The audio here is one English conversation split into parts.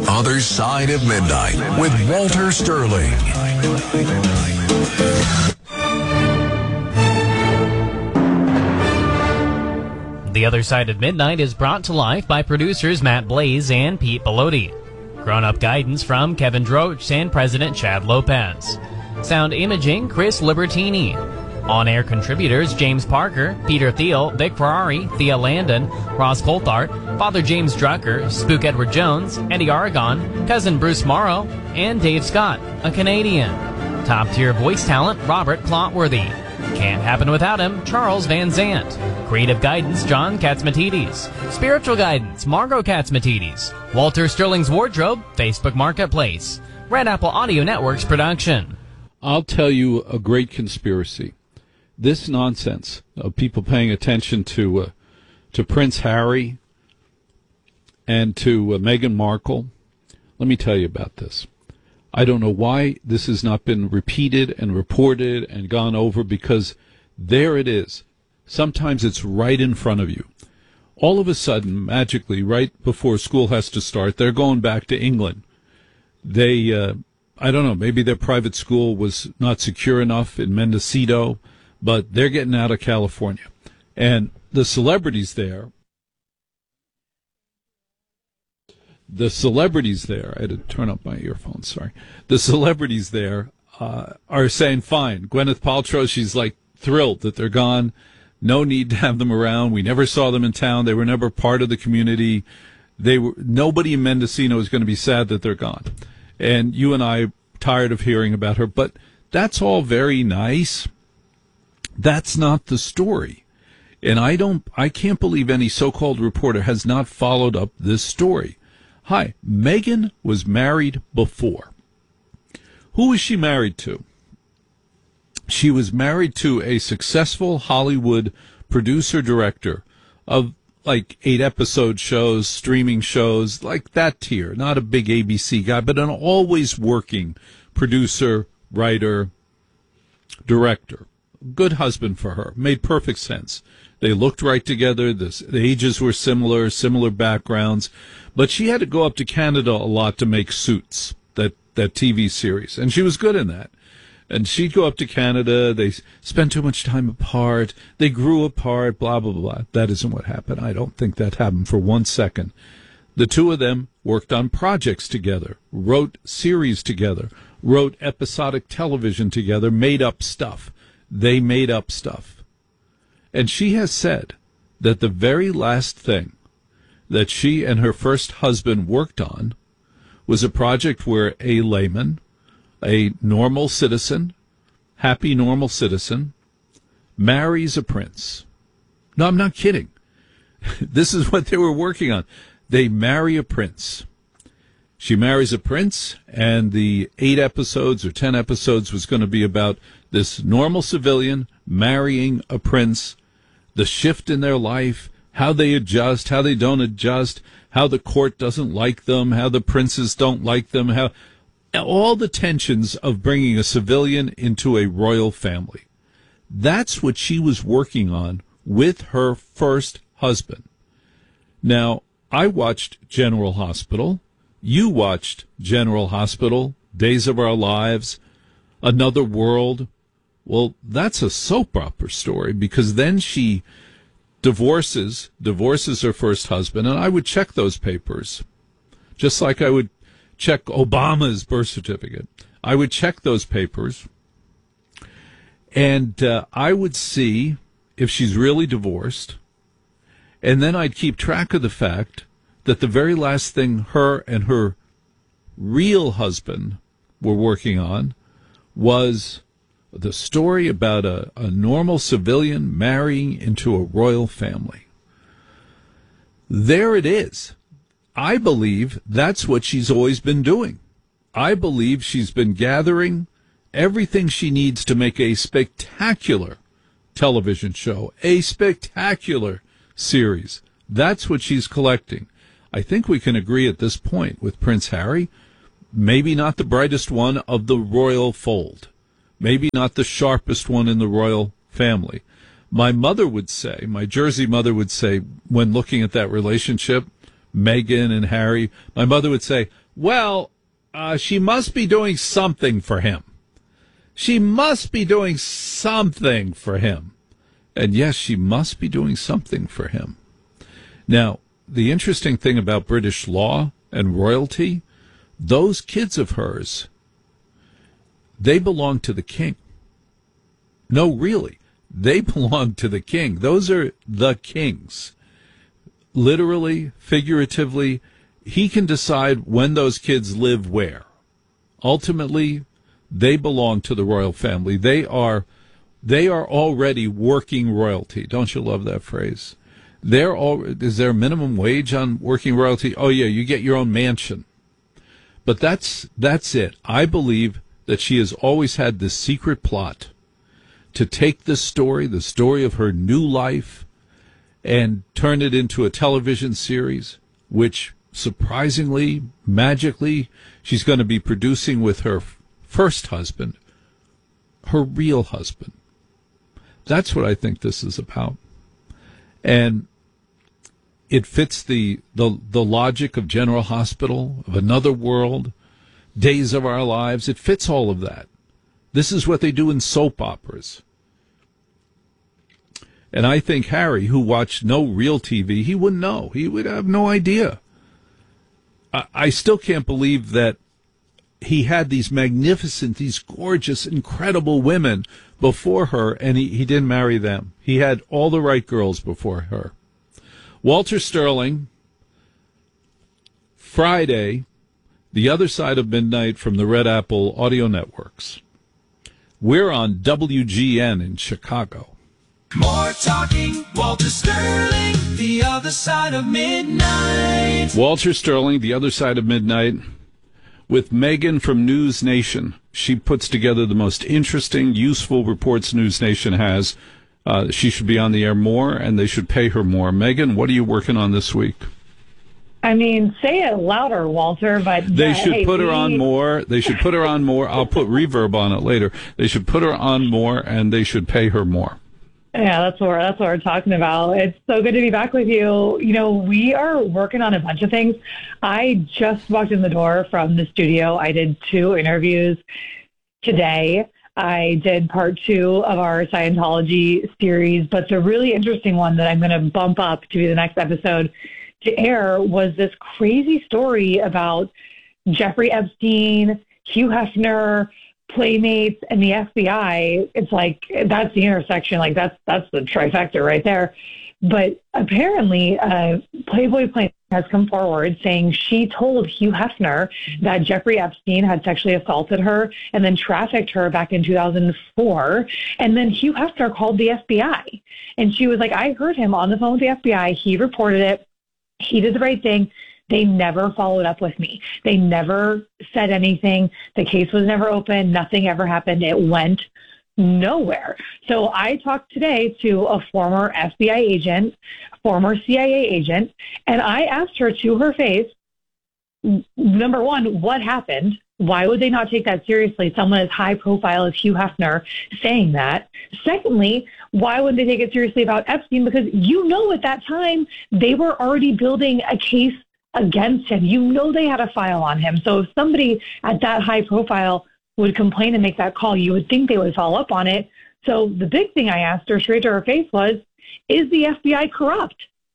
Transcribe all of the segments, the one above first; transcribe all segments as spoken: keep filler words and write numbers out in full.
Other Side of Midnight with Walter Sterling. The Other Side of Midnight is brought to life by producers Matt Blaze and Pete Bellotti. Grown-up guidance from Kevin Droach and President Chad Lopez. Sound imaging, Chris Libertini. On-air contributors, James Parker, Peter Thiel, Vic Ferrari, Thea Landon, Ross Coulthart, Father James Drucker, Spook Edward Jones, Eddie Aragon, Cousin Bruce Morrow, and Dave Scott, a Canadian. Top-tier voice talent, Robert Clotworthy. Can't happen without him, Charles Van Zant. Creative guidance, John Katzmatidis. Spiritual guidance, Margot Katzmatidis. Walter Sterling's Wardrobe, Facebook Marketplace. Red Apple Audio Network's production. I'll tell you a great conspiracy. This nonsense of people paying attention to uh, to Prince Harry and to uh, Meghan Markle, let me tell you about this. I don't know why this has not been repeated and reported and gone over, because there it is. Sometimes it's right in front of you. All of a sudden, magically, right before school has to start, they're going back to England. They, uh, I don't know, maybe their private school was not secure enough in Mendocino, but they're getting out of California. And the celebrities there, the celebrities there, I had to turn up my earphones, sorry. The celebrities there uh, are saying, fine. Gwyneth Paltrow, she's like thrilled that they're gone. No need to have them around. We never saw them in town. They were never part of the community. They were, nobody in Mendocino is going to be sad that they're gone. And you and I are tired of hearing about her, but that's all very nice. That's not the story. And I don't, I can't believe any so-called reporter has not followed up this story. Hi, Meghan was married before. Who was she married to? She was married to a successful Hollywood producer-director of like eight-episode shows, streaming shows, like that tier. Not a big A B C guy, but an always working producer, writer, director. Good husband for her. Made perfect sense. They looked right together. The, the ages were similar, similar backgrounds. But she had to go up to Canada a lot to make Suits, that, that T V series. And she was good in that. And she'd go up to Canada. They spent too much time apart. They grew apart, blah, blah, blah. That isn't what happened. I don't think that happened for one second. The two of them worked on projects together, wrote series together, wrote episodic television together, made up stuff. They made up stuff. And she has said that the very last thing that she and her first husband worked on was a project where a layman, a normal citizen, happy normal citizen, marries a prince. No, I'm not kidding. This is what they were working on. They marry a prince. She marries a prince, and the eight episodes or ten episodes was going to be about this normal civilian marrying a prince, the shift in their life, how they adjust, how they don't adjust, how the court doesn't like them, how the princes don't like them, how all the tensions of bringing a civilian into a royal family. That's what she was working on with her first husband. Now, I watched General Hospital. You watched General Hospital, Days of Our Lives, Another World. Well, that's a soap opera story, because then she divorces, divorces her first husband, and I would check those papers, just like I would check Obama's birth certificate. I would check those papers, and uh, I would see if she's really divorced, and then I'd keep track of the fact that the very last thing her and her real husband were working on was the story about a, a normal civilian marrying into a royal family. There it is. I believe that's what she's always been doing. I believe she's been gathering everything she needs to make a spectacular television show, a spectacular series. That's what she's collecting. I think we can agree at this point with Prince Harry, maybe not the brightest one of the royal fold, maybe not the sharpest one in the royal family. My mother would say, my Jersey mother would say, when looking at that relationship, Meghan and Harry, my mother would say, Well, uh, she must be doing something for him. She must be doing something for him. And yes, she must be doing something for him. Now, the interesting thing about British law and royalty, those kids of hers, they belong to the king. No, really, they belong to the king. Those are the kings. Literally, figuratively, he can decide when those kids live where. Ultimately, they belong to the royal family. They are, they are already working royalty. Don't you love that phrase? They're all, is there a minimum wage on working royalty? Oh yeah, you get your own mansion. But that's, that's it. I believe that she has always had this secret plot to take this story, the story of her new life, and turn it into a television series, which surprisingly, magically, she's going to be producing with her first husband, her real husband. That's what I think this is about. And it fits the, the, the logic of General Hospital, of Another World, Days of Our Lives. It fits all of that. This is what they do in soap operas. And I think Harry, who watched no real T V, he wouldn't know. He would have no idea. I, I still can't believe that he had these magnificent, these gorgeous, incredible women before her, and he, he didn't marry them. He had all the right girls before her. Walter Sterling, Friday, The Other Side of Midnight from the Red Apple Audio Networks. We're on W G N in Chicago. More talking, Walter Sterling, The Other Side of Midnight. Walter Sterling, The Other Side of Midnight, with Megan from News Nation. She puts together the most interesting, useful reports News Nation has. Uh, she should be on the air more, and they should pay her more. Megan, what are you working on this week? I mean, say it louder, Walter, but... They uh, should hey, put her we... on more. They should put her on more. I'll put reverb on it later. They should put her on more, and they should pay her more. Yeah, that's what, that's what we're talking about. It's so good to be back with you. You know, we are working on a bunch of things. I just walked in the door from the studio. I did two interviews today. I did part two of our Scientology series, but the really interesting one that I'm going to bump up to be the next episode to air was this crazy story about Jeffrey Epstein, Hugh Hefner, Playmates, and the F B I. It's like, that's the intersection. Like, that's that's the trifecta right there. But apparently, uh, Playboy Playmate has come forward saying she told Hugh Hefner that Jeffrey Epstein had sexually assaulted her and then trafficked her back in two thousand four. And then Hugh Hefner called the F B I. And she was like, I heard him on the phone with the F B I. He reported it. He did the right thing. They never followed up with me. They never said anything. The case was never open. Nothing ever happened. It went nowhere. So I talked today to a former F B I agent, former C I A agent, and I asked her to her face, number one, what happened? Why would they not take that seriously? Someone as high profile as Hugh Hefner saying that. Secondly, why wouldn't they take it seriously about Epstein? Because you know at that time they were already building a case against him. You know they had a file on him. So if somebody at that high profile would complain and make that call, you would think they would follow up on it. So the big thing I asked her straight to her face was, is the F B I corrupt?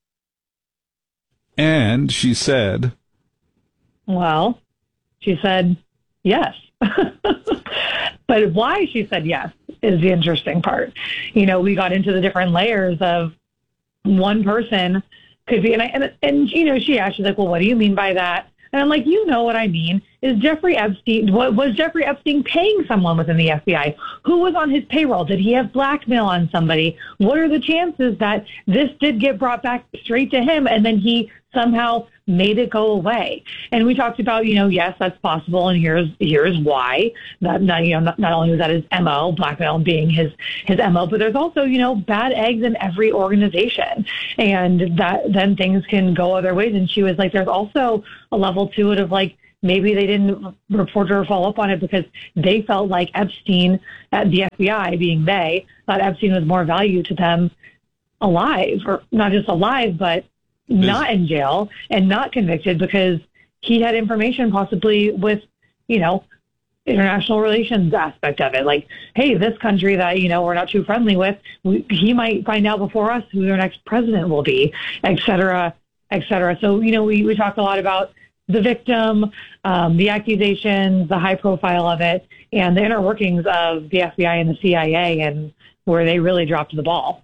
And she said... Well, she said yes. But why she said yes is the interesting part. You know, we got into the different layers of one person could be, and, I, and, and you know, she asked, she's like, well, what do you mean by that? And I'm like, you know what I mean. Is Jeffrey Epstein, what, was Jeffrey Epstein paying someone within the F B I? Who was on his payroll? Did he have blackmail on somebody? What are the chances that this did get brought back straight to him and then he somehow made it go away? And we talked about, you know, yes, that's possible, and here's here's why. That not, you know, not, not only was that his M O, blackmail being his his M O, but there's also, you know, bad eggs in every organization, and that then things can go other ways. And she was like, there's also a level to it of like, maybe they didn't report or follow up on it because they felt like Epstein, at the F B I being they, thought Epstein was more value to them alive, or not just alive, but not in jail and not convicted, because he had information possibly with, you know, international relations aspect of it. Like, hey, this country that, you know, we're not too friendly with, we, he might find out before us who their next president will be, et cetera, et cetera. So, you know, we, we talked a lot about the victim, um, the accusations, the high profile of it, and the inner workings of the F B I and the C I A, and where they really dropped the ball.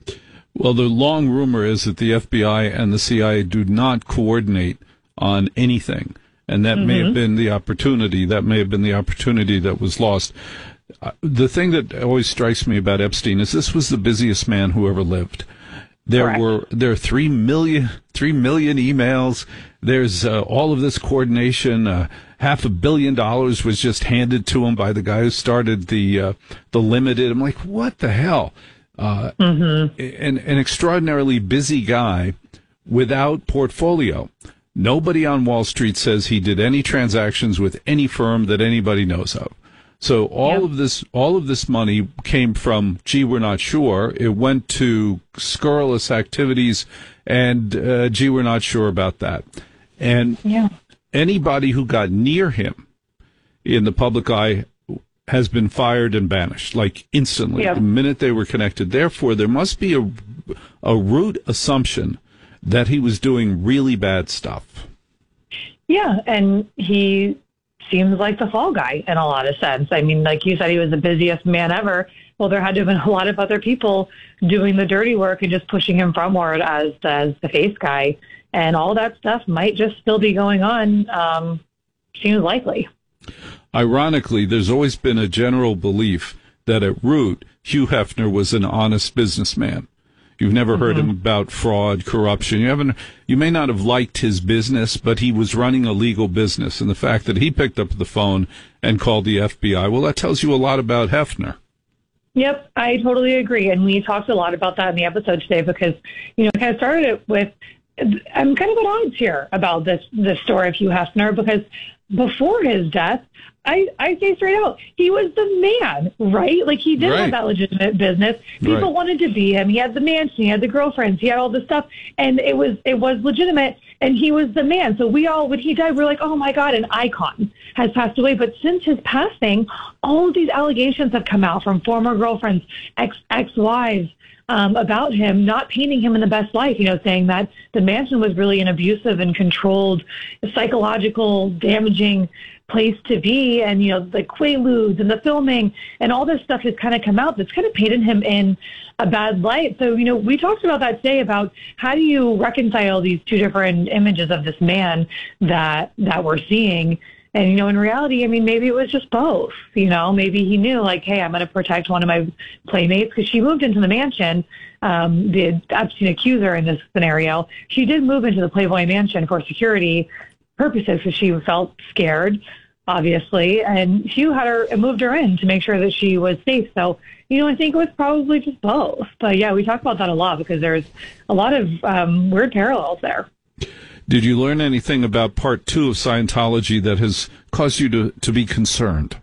Well, the long rumor is that the F B I and the C I A do not coordinate on anything. And that mm-hmm. may have been the opportunity. That may have been the opportunity that was lost. Uh, the thing that always strikes me about Epstein is this was the busiest man who ever lived. There Correct. were there are three million three million emails. There's uh, all of this coordination. Uh, half a billion dollars was just handed to him by the guy who started the uh, the Limited. I'm like, what the hell? Uh, mm-hmm. an, an extraordinarily busy guy without portfolio. Nobody on Wall Street says he did any transactions with any firm that anybody knows of. So all yep. of this, all of this money came from, gee, we're not sure. It went to scurrilous activities, and uh, gee, we're not sure about that. And yeah. anybody who got near him in the public eye has been fired and banished, like instantly, yep. the minute they were connected. Therefore, there must be a, a root assumption that he was doing really bad stuff. Yeah, and he seems like the fall guy in a lot of sense. I mean, like you said, he was the busiest man ever. Well, there had to have been a lot of other people doing the dirty work and just pushing him forward as, as the face guy. And all that stuff might just still be going on, um, seems likely. Ironically, there's always been a general belief that at root, Hugh Hefner was an honest businessman. You've never heard mm-hmm. him about fraud, corruption. You haven't. You may not have liked his business, but he was running a legal business. And the fact that he picked up the phone and called the F B I, well, that tells you a lot about Hefner. Yep, I totally agree. And we talked a lot about that in the episode today because, you know, I kind of started it with, I'm kind of at odds here about this, this story of Hugh Hefner because before his death, I, I say straight out, he was the man, right? Like, he did right. have that legitimate business. People right. wanted to be him. He had the mansion. He had the girlfriends. He had all this stuff. And it was it was legitimate, and he was the man. So we all, when he died, we were like, oh, my God, an icon has passed away. But since his passing, all of these allegations have come out from former girlfriends, ex, ex-wives, Um, about him, not painting him in the best light, you know, saying that the mansion was really an abusive and controlled, psychological, damaging place to be. And, you know, the Quaaludes and the filming and all this stuff has kind of come out that's kind of painted him in a bad light. So, you know, we talked about that today about how do you reconcile these two different images of this man that that we're seeing. And, you know, in reality, I mean, maybe it was just both, you know, maybe he knew like, hey, I'm going to protect one of my playmates because she moved into the mansion, um, the Epstein accuser in this scenario. She did move into the Playboy mansion for security purposes because she felt scared, obviously. And Hugh had her moved her in to make sure that she was safe. So, you know, I think it was probably just both. But yeah, we talk about that a lot because there's a lot of um, weird parallels there. Did you learn anything about part two of Scientology that has caused you to, to be concerned?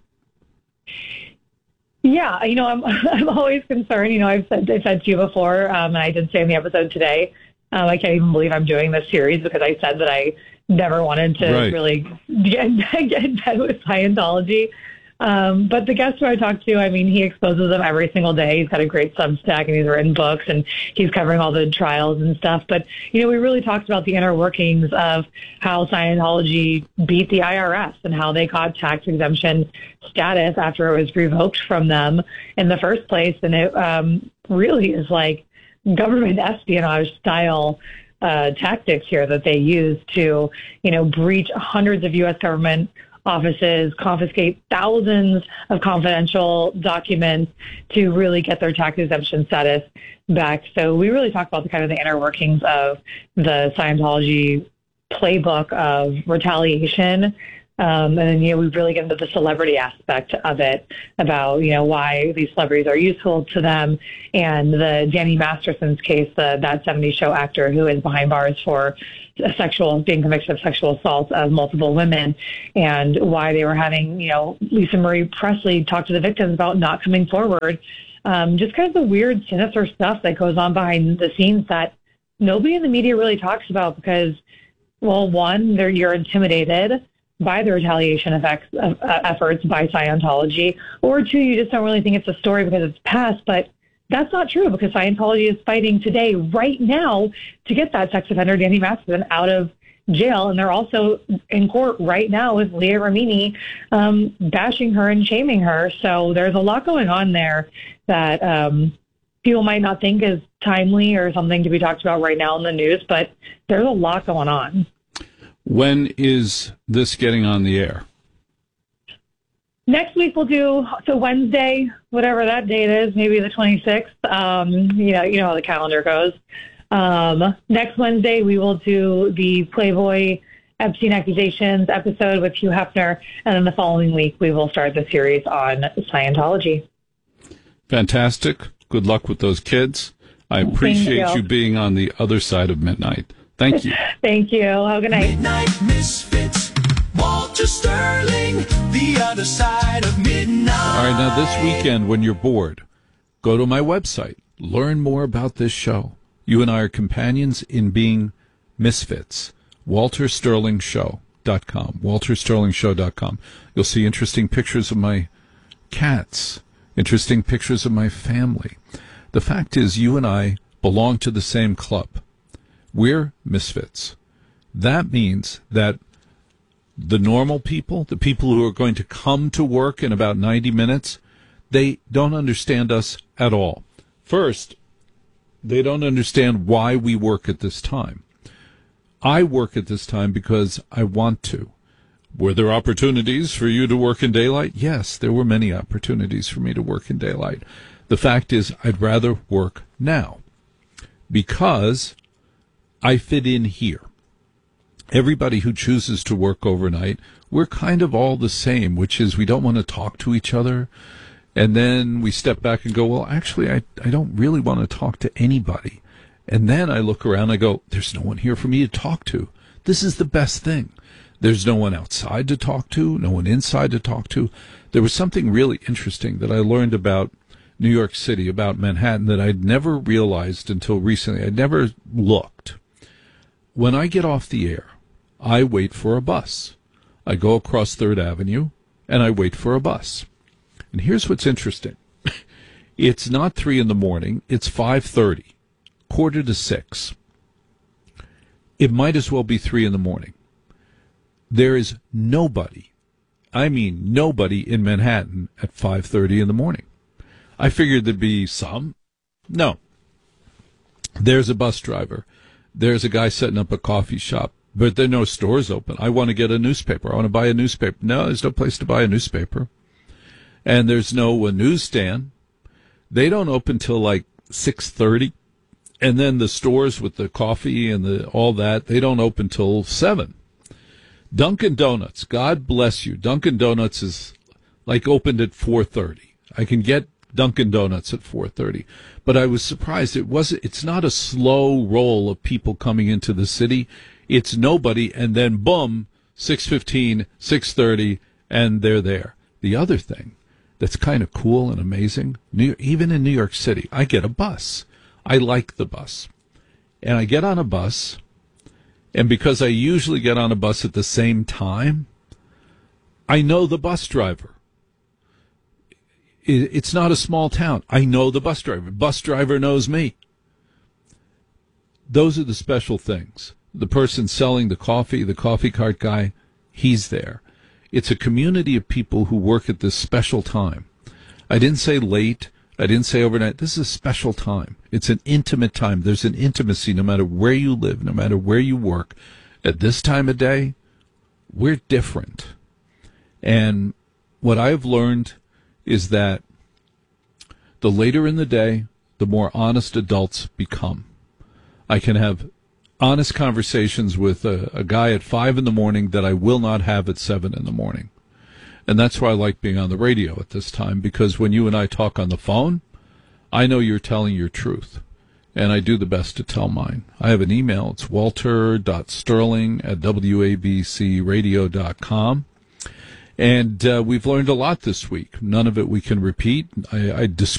Yeah, you know, I'm I'm always concerned. You know, I've said I've said to you before, um, and I did say in the episode today, um, I can't even believe I'm doing this series because I said that I never wanted to right. really get, get in bed with Scientology. Um, but the guest who I talked to, I mean, he exposes them every single day. He's got a great Substack and he's written books and he's covering all the trials and stuff. But, you know, we really talked about the inner workings of how Scientology beat the I R S and how they got tax exemption status after it was revoked from them in the first place. And it um, really is like government espionage style uh, tactics here that they use to, you know, breach hundreds of U S government offices, confiscate thousands of confidential documents to really get their tax exemption status back. So we really talk about the kind of the inner workings of the Scientology playbook of retaliation. Um, and then, you know, we really get into the celebrity aspect of it about, you know, why these celebrities are useful to them. And the Danny Masterson's case, the That seventies Show actor who is behind bars for sexual, being convicted of sexual assault of multiple women, and why they were having, you know, Lisa Marie Presley talk to the victims about not coming forward. Um, just kind of the weird, sinister stuff that goes on behind the scenes that nobody in the media really talks about because well, one, they're, you're intimidated by the retaliation effects of, uh, efforts by Scientology, or two, you just don't really think it's a story because it's past. But that's not true, because Scientology is fighting today, right now, to get that sex offender, Danny Masterson, out of jail. And they're also in court right now with Leah Remini, um, bashing her and shaming her. So there's a lot going on there that um, people might not think is timely or something to be talked about right now in the news, but there's a lot going on. When is this getting on the air? Next week we'll do, so Wednesday, whatever that date is, maybe the twenty-sixth. Um, you know, you know how the calendar goes. Um, next Wednesday we will do the Playboy Epstein accusations episode with Hugh Hefner, and then the following week we will start the series on Scientology. Fantastic. Good luck with those kids. I appreciate you. you being on the other side of midnight. Thank you. Thank you. Have a good night. Midnight Misfits, Walter Sterling, the other side of midnight. All right, now this weekend when you're bored, go to my website. Learn more about this show. You and I are companions in being misfits. walter sterling show dot com. walter sterling show dot com. You'll see interesting pictures of my cats, interesting pictures of my family. The fact is, you and I belong to the same club. We're misfits. That means that the normal people, the people who are going to come to work in about ninety minutes, they don't understand us at all. First, they don't understand why we work at this time. I work at this time because I want to. Were there opportunities for you to work in daylight? Yes, there were many opportunities for me to work in daylight. The fact is, I'd rather work now because I fit in here. Everybody who chooses to work overnight, we're kind of all the same, which is we don't want to talk to each other. And then we step back and go, well, actually, I, I don't really want to talk to anybody. And then I look around and I go, there's no one here for me to talk to. This is the best thing. There's no one outside to talk to, no one inside to talk to. There was something really interesting that I learned about New York City, about Manhattan, that I'd never realized until recently. I'd never looked. When I get off the air, I wait for a bus. I go across Third Avenue, and I wait for a bus. And here's what's interesting. It's not three in the morning. It's five thirty, quarter to six. It might as well be three in the morning. There is nobody, I mean nobody in Manhattan at five thirty in the morning. I figured there'd be some. No. There's a bus driver. There's a guy setting up a coffee shop, but there are no stores open. I want to get a newspaper. I want to buy a newspaper. No, there's no place to buy a newspaper. And there's no uh, newsstand. They don't open till like six thirty. And then the stores with the coffee and the all that, they don't open till seven. Dunkin' Donuts, God bless you. Dunkin' Donuts is like opened at four thirty. I can get Dunkin' Donuts at four thirty. But I was surprised. It wasn't, it's not a slow roll of people coming into the city. It's nobody, and then boom, six fifteen, six thirty, and they're there. The other thing that's kind of cool and amazing, New, even in New York City, I get a bus. I like the bus. And I get on a bus, and because I usually get on a bus at the same time, I know the bus driver. It's not a small town. I know the bus driver. Bus driver knows me. Those are the special things. The person selling the coffee, the coffee cart guy, he's there. It's a community of people who work at this special time. I didn't say late. I didn't say overnight. This is a special time. It's an intimate time. There's an intimacy no matter where you live, no matter where you work. At this time of day, we're different. And what I've learned is that the later in the day, the more honest adults become. I can have honest conversations with a, a guy at five in the morning that I will not have at seven in the morning. And that's why I like being on the radio at this time, because when you and I talk on the phone, I know you're telling your truth. And I do the best to tell mine. I have an email. It's walter dot sterling at w a b c radio dot com. And uh, we've learned a lot this week. None of it we can repeat. I, I